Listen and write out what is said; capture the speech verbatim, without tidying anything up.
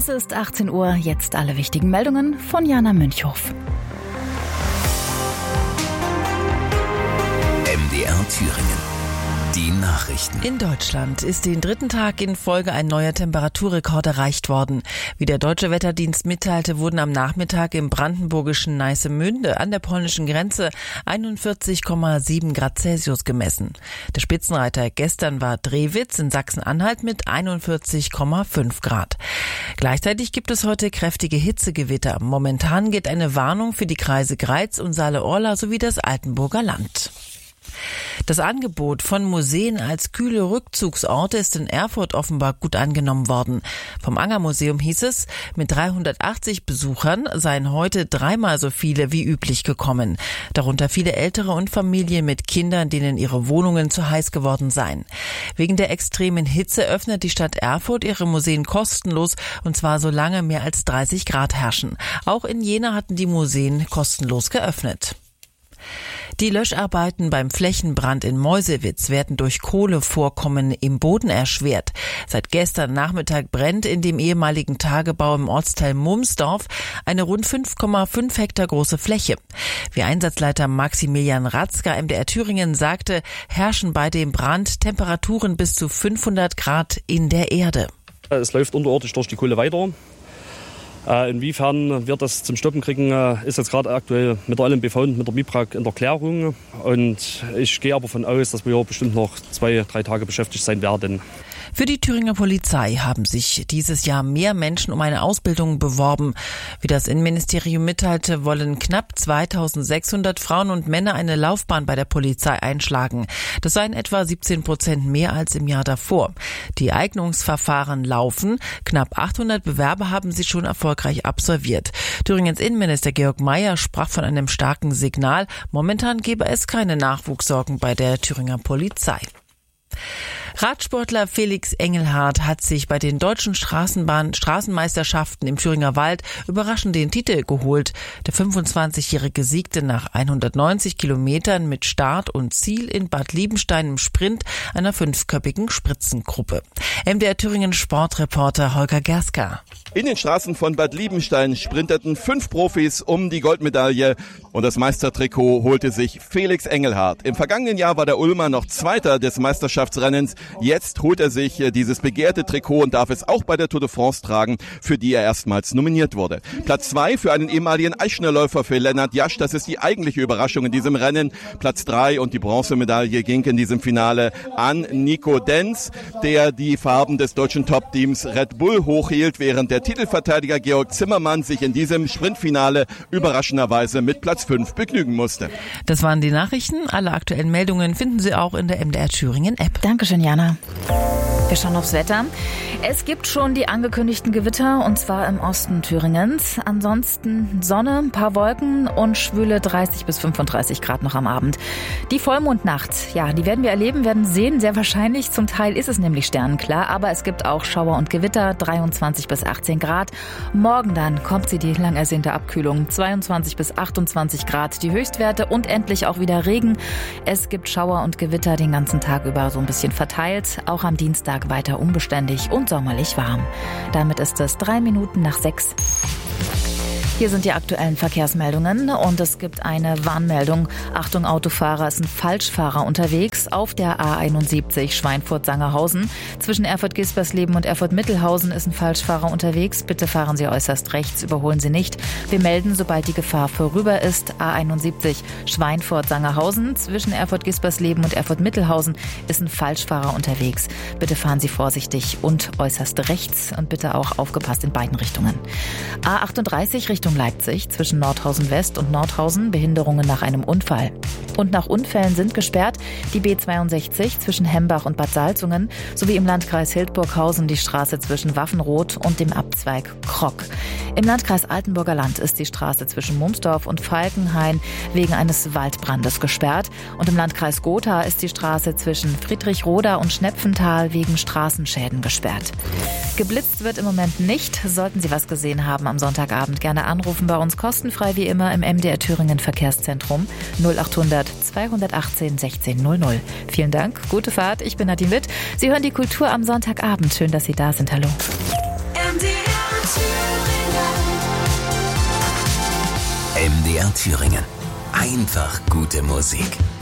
Es ist achtzehn Uhr, jetzt alle wichtigen Meldungen von Jana Münchhof. M D R Thüringen. Die Nachrichten. In Deutschland ist den dritten Tag in Folge ein neuer Temperaturrekord erreicht worden. Wie der Deutsche Wetterdienst mitteilte, wurden am Nachmittag im brandenburgischen Neissemünde an der polnischen Grenze einundvierzig Komma sieben Grad Celsius gemessen. Der Spitzenreiter gestern war Drewitz in Sachsen-Anhalt mit einundvierzig Komma fünf Grad. Gleichzeitig gibt es heute kräftige Hitzegewitter. Momentan gilt eine Warnung für die Kreise Greiz und Saale-Orla sowie das Altenburger Land. Das Angebot von Museen als kühle Rückzugsorte ist in Erfurt offenbar gut angenommen worden. Vom Anger-Museum hieß es, mit dreihundertachtzig Besuchern seien heute dreimal so viele wie üblich gekommen. Darunter viele Ältere und Familien mit Kindern, denen ihre Wohnungen zu heiß geworden seien. Wegen der extremen Hitze öffnet die Stadt Erfurt ihre Museen kostenlos, und zwar solange mehr als dreißig Grad herrschen. Auch in Jena hatten die Museen kostenlos geöffnet. Die Löscharbeiten beim Flächenbrand in Meuselwitz werden durch Kohlevorkommen im Boden erschwert. Seit gestern Nachmittag brennt in dem ehemaligen Tagebau im Ortsteil Mumsdorf eine rund fünf Komma fünf Hektar große Fläche. Wie Einsatzleiter Maximilian Ratzka M D R Thüringen sagte, herrschen bei dem Brand Temperaturen bis zu fünfhundert Grad in der Erde. Es läuft unterirdisch durch die Kohle weiter. Äh, inwiefern wir das zum Stoppen kriegen, äh, ist jetzt gerade aktuell mit der L M B V und mit der MIPRAG in der Klärung. Und ich gehe aber davon aus, dass wir bestimmt noch zwei, drei Tage beschäftigt sein werden. Für die Thüringer Polizei haben sich dieses Jahr mehr Menschen um eine Ausbildung beworben. Wie das Innenministerium mitteilte, wollen knapp zweitausendsechshundert Frauen und Männer eine Laufbahn bei der Polizei einschlagen. Das seien etwa siebzehn Prozent mehr als im Jahr davor. Die Eignungsverfahren laufen. Knapp achthundert Bewerber haben sie schon erfolgreich absolviert. Thüringens Innenminister Georg Mayer sprach von einem starken Signal. Momentan gebe es keine Nachwuchssorgen bei der Thüringer Polizei. Radsportler Felix Engelhardt hat sich bei den deutschen Straßenbahn Straßenmeisterschaften im Thüringer Wald überraschend den Titel geholt. Der fünfundzwanzigjährige siegte nach hundertneunzig Kilometern mit Start und Ziel in Bad Liebenstein im Sprint einer fünfköpfigen Spritzengruppe. M D R Thüringen Sportreporter Holger Gerska. In den Straßen von Bad Liebenstein sprinteten fünf Profis um die Goldmedaille und das Meistertrikot holte sich Felix Engelhardt. Im vergangenen Jahr war der Ulmer noch Zweiter des Meisterschaftsrennens. Jetzt holt er sich dieses begehrte Trikot und darf es auch bei der Tour de France tragen, für die er erstmals nominiert wurde. Platz zwei für einen ehemaligen Eichnerläufer für Lennart Jasch. Das ist die eigentliche Überraschung in diesem Rennen. Platz drei und die Bronzemedaille ging in diesem Finale an Nico Denz, der die Farben des deutschen Top-Teams Red Bull hochhielt, während der Titelverteidiger Georg Zimmermann sich in diesem Sprintfinale überraschenderweise mit Platz fünf begnügen musste. Das waren die Nachrichten. Alle aktuellen Meldungen finden Sie auch in der M D R Thüringen App. Dankeschön, Jana. Wir schauen aufs Wetter. Es gibt schon die angekündigten Gewitter, und zwar im Osten Thüringens. Ansonsten Sonne, ein paar Wolken und schwüle dreißig bis fünfunddreißig Grad noch am Abend. Die Vollmondnacht, ja, die werden wir erleben, werden sehen, sehr wahrscheinlich. Zum Teil ist es nämlich sternenklar, aber es gibt auch Schauer und Gewitter, dreiundzwanzig bis achtzehn Grad. Morgen dann kommt sie, die lang ersehnte Abkühlung, zweiundzwanzig bis achtundzwanzig Grad, die Höchstwerte und endlich auch wieder Regen. Es gibt Schauer und Gewitter den ganzen Tag über, so ein bisschen verteilt. Auch am Dienstag weiter unbeständig und sommerlich warm. Damit ist es drei Minuten nach sechs. Hier sind die aktuellen Verkehrsmeldungen und es gibt eine Warnmeldung. Achtung Autofahrer, es sind Falschfahrer unterwegs auf der A einundsiebzig Schweinfurt-Sangerhausen. Zwischen Erfurt-Gispersleben und Erfurt-Mittelhausen ist ein Falschfahrer unterwegs. Bitte fahren Sie äußerst rechts, überholen Sie nicht. Wir melden, sobald die Gefahr vorüber ist. A einundsiebzig Schweinfurt-Sangerhausen. Zwischen Erfurt-Gispersleben und Erfurt-Mittelhausen ist ein Falschfahrer unterwegs. Bitte fahren Sie vorsichtig und äußerst rechts und bitte auch aufgepasst in beiden Richtungen. A achtunddreißig Richtung Leipzig zwischen Nordhausen West und Nordhausen, Behinderungen nach einem Unfall. Und nach Unfällen sind gesperrt die B zweiundsechzig zwischen Hembach und Bad Salzungen sowie im Landkreis Hildburghausen die Straße zwischen Waffenroth und dem Abzweig Krock. Im Landkreis Altenburger Land ist die Straße zwischen Mumsdorf und Falkenhain wegen eines Waldbrandes gesperrt. Und im Landkreis Gotha ist die Straße zwischen Friedrichroda und Schnepfental wegen Straßenschäden gesperrt. Geblitzt wird im Moment nicht. Sollten Sie was gesehen haben am Sonntagabend, gerne anrufen bei uns kostenfrei wie immer im M D R Thüringen Verkehrszentrum null achthundert zweihundertachtzehn sechzehn null null. Vielen Dank, gute Fahrt, ich bin Nadine Witt. Sie hören die Kultur am Sonntagabend. Schön, dass Sie da sind. Hallo. M D R D R Thüringen. Einfach gute Musik.